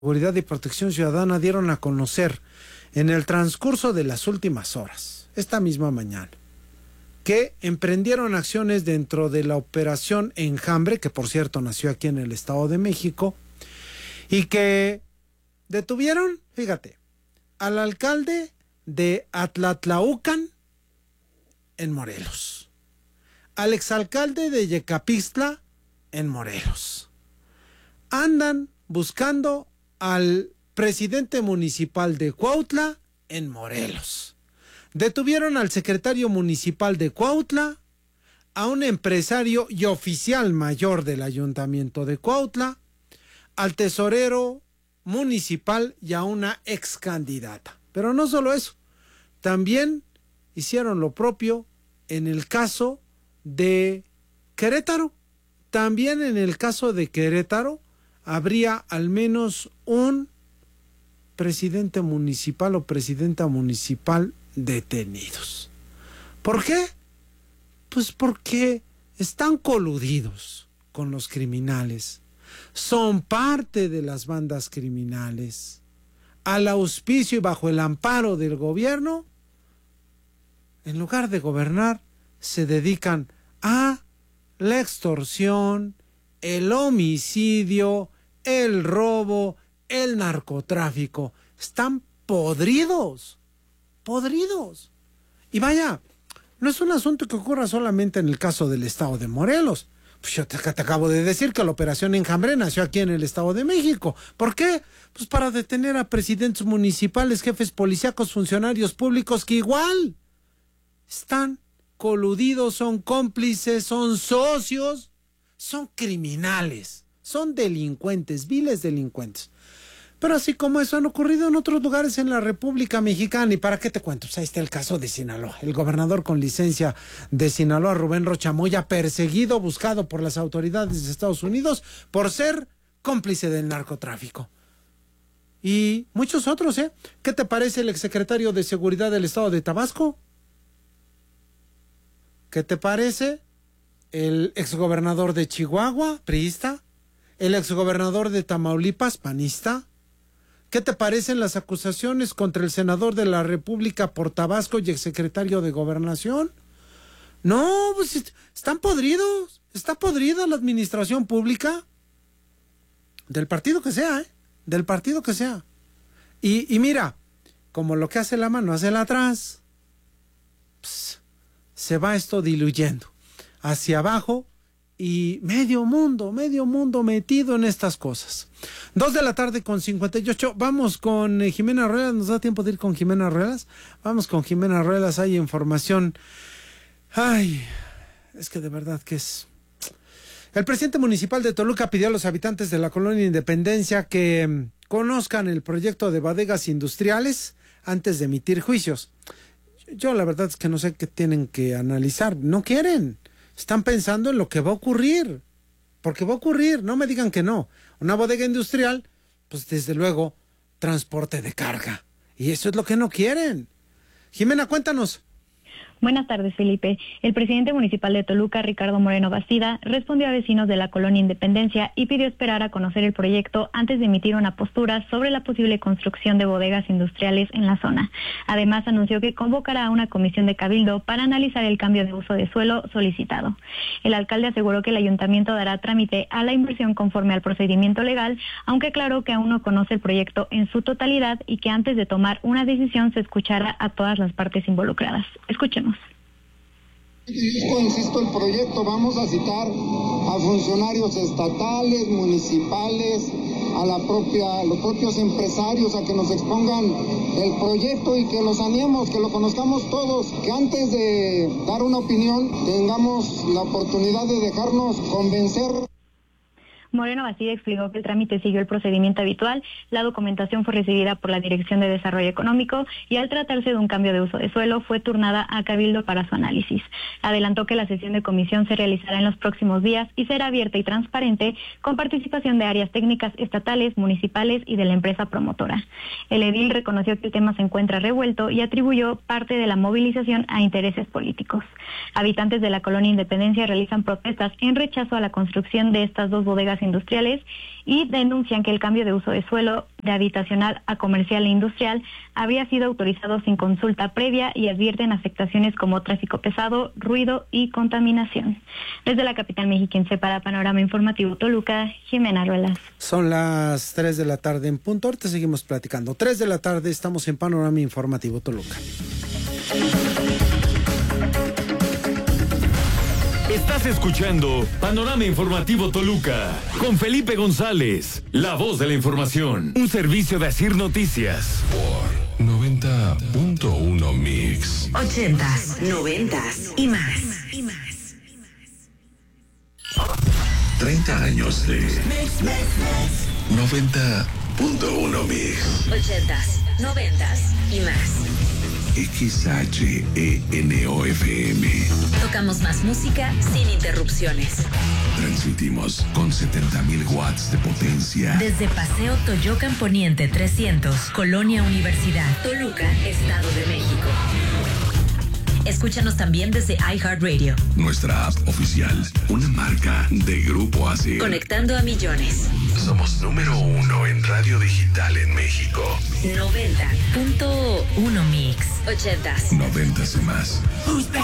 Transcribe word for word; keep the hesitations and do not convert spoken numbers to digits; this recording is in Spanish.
Seguridad y Protección Ciudadana dieron a conocer en el transcurso de las últimas horas, esta misma mañana, que emprendieron acciones dentro de la operación Enjambre, que por cierto nació aquí en el Estado de México, y que detuvieron, fíjate, al alcalde de Atlatlaucan en Morelos, al exalcalde de Yecapixtla en Morelos. Andan buscando al presidente municipal de Cuautla en Morelos. Detuvieron al secretario municipal de Cuautla, a un empresario y oficial mayor del ayuntamiento de Cuautla, al tesorero municipal y a una ex candidata. Pero no solo eso, también hicieron lo propio en el caso de Querétaro. También en el caso de Querétaro habría al menos un presidente municipal o presidenta municipal detenidos. ¿Por qué? Pues porque están coludidos con los criminales, son parte de las bandas criminales, al auspicio y bajo el amparo del gobierno. En lugar de gobernar, se dedican a la extorsión, el homicidio, el robo, el narcotráfico. Están podridos, podridos. Y vaya, no es un asunto que ocurra solamente en el caso del estado de Morelos. Pues yo te, te acabo de decir que la operación Enjambre nació aquí en el Estado de México. ¿Por qué? Pues para detener a presidentes municipales, jefes policíacos, funcionarios públicos que igual están coludidos, son cómplices, son socios, son criminales, son delincuentes, viles delincuentes. Pero así como eso han ocurrido en otros lugares en la República Mexicana. ¿Y para qué te cuento? Pues ahí está el caso de Sinaloa. El gobernador con licencia de Sinaloa, Rubén Rocha Moya, perseguido, buscado por las autoridades de Estados Unidos por ser cómplice del narcotráfico. Y muchos otros, ¿eh? ¿Qué te parece el exsecretario de Seguridad del Estado de Tabasco? ¿Qué te parece el exgobernador de Chihuahua, priista? ¿El exgobernador de Tamaulipas, panista? ¿Qué te parecen las acusaciones contra el senador de la República por Tabasco y exsecretario de Gobernación? No, pues están podridos, está podrida la administración pública, del partido que sea, ¿eh? Del partido que sea. Y, y mira, como lo que hace la mano hace la atrás, pues, se va esto diluyendo hacia abajo y medio mundo, medio mundo metido en estas cosas. Dos de la tarde con cincuenta y ocho. Vamos con eh, Jimena Ruelas. ¿Nos da tiempo de ir con Jimena Ruelas? Vamos con Jimena Ruelas. Hay información. Ay, es que de verdad que es... El presidente municipal de Toluca pidió a los habitantes de la colonia Independencia que um, conozcan el proyecto de bodegas industriales antes de emitir juicios. Yo la verdad es que no sé qué tienen que analizar. No quieren. Están pensando en lo que va a ocurrir. Porque va a ocurrir. No me digan que no. Una bodega industrial, pues desde luego, transporte de carga. Y eso es lo que no quieren. Jimena, cuéntanos. Buenas tardes, Felipe. El presidente municipal de Toluca, Ricardo Moreno Bastida, respondió a vecinos de la colonia Independencia y pidió esperar a conocer el proyecto antes de emitir una postura sobre la posible construcción de bodegas industriales en la zona. Además, anunció que convocará a una comisión de cabildo para analizar el cambio de uso de suelo solicitado. El alcalde aseguró que el ayuntamiento dará trámite a la inversión conforme al procedimiento legal, aunque aclaró que aún no conoce el proyecto en su totalidad y que antes de tomar una decisión se escuchará a todas las partes involucradas. Escuchemos. Insisto, el proyecto, vamos a citar a funcionarios estatales, municipales, a la propia, a los propios empresarios a que nos expongan el proyecto y que lo saneemos, que lo conozcamos todos, que antes de dar una opinión tengamos la oportunidad de dejarnos convencer. Moreno Bastida explicó que el trámite siguió el procedimiento habitual, la documentación fue recibida por la Dirección de Desarrollo Económico y al tratarse de un cambio de uso de suelo fue turnada a Cabildo para su análisis. Adelantó que la sesión de comisión se realizará en los próximos días y será abierta y transparente con participación de áreas técnicas estatales, municipales y de la empresa promotora. El edil reconoció que el tema se encuentra revuelto y atribuyó parte de la movilización a intereses políticos. Habitantes de la colonia Independencia realizan protestas en rechazo a la construcción de estas dos bodegas suelos industriales y denuncian que el cambio de uso de suelo de habitacional a comercial e industrial habría sido autorizado sin consulta previa y advierten afectaciones como tráfico pesado, ruido y contaminación. Desde la capital mexiquense para Panorama Informativo Toluca, Jimena Ruelas. Son las tres de la tarde en punto. Ahorita seguimos platicando. tres de la tarde, estamos en Panorama Informativo Toluca. Estás escuchando Panorama Informativo Toluca con Felipe González, la voz de la información. Un servicio de Asir Noticias. Por noventa punto uno Mix. Ochentas, noventas y más. Y más. treinta años de noventa punto uno Mix. Ochentas, noventas y más. X H E N O F M. Tocamos más música sin interrupciones. Transmitimos con setenta mil watts de potencia. Desde Paseo Toyocan Poniente trescientos, Colonia Universidad, Toluca, Estado de México. Escúchanos también desde iHeartRadio. Nuestra app oficial, una marca de Grupo Asir. Conectando a millones. Somos número uno en radio digital en México. noventa punto uno Mix. Ochentas. Noventas y más.